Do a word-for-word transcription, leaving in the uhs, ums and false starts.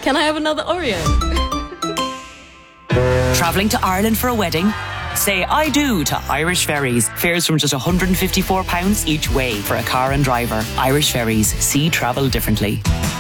Can I have another Oreo? Travelling to Ireland for a wedding? Say I do to Irish Ferries. Fares from just one hundred fifty-four pounds each way for a car and driver. Irish Ferries. See travel differently.